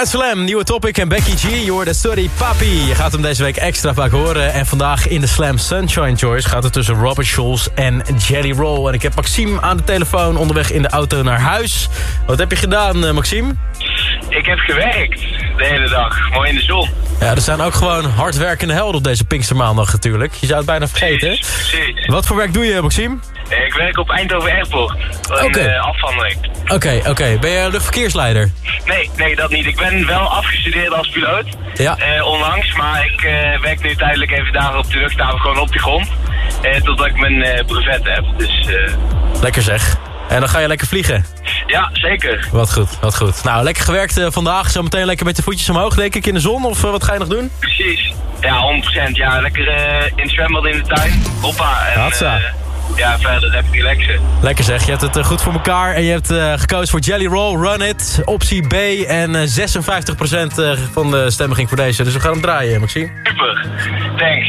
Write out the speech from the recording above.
Uit Slam, nieuwe topic en Becky G. Je hoorde Sorry Papi. Je gaat hem deze week extra vaak horen. En vandaag in de Slam Sunshine Choice gaat het tussen Robert Schulz en Jelly Roll. En ik heb Maxime aan de telefoon onderweg in de auto naar huis. Wat heb je gedaan, Maxime? Ik heb gewerkt de hele dag, mooi in de zon. Ja, er zijn ook gewoon hardwerkende helden op deze Pinkstermaandag natuurlijk. Je zou het bijna vergeten. Precies. Wat voor werk doe je, Maxime? Ik werk op Eindhoven Airport. Een afhandeling. Oké. Ben je luchtverkeersleider? Nee, dat niet. Ik ben wel afgestudeerd als piloot. Ja. Onlangs, maar ik werk nu tijdelijk even daar op de luchthaven gewoon op de grond. Totdat ik mijn brevet heb. Dus, Lekker zeg. En dan ga je lekker vliegen? Ja, zeker. Wat goed. Nou, lekker gewerkt vandaag. Zometeen lekker met de voetjes omhoog, denk ik, in de zon. Of wat ga je nog doen? Precies. Ja, 100%. Ja, lekker in het zwembad in de tuin. Hoppa. En, ja, verder heb ik relaxen. Lekker zeg, je hebt het goed voor elkaar. En je hebt gekozen voor Jelly Roll, Run It, optie B. En 56% van de stemmen ging voor deze. Dus we gaan hem draaien, Maxime. Super. Thanks.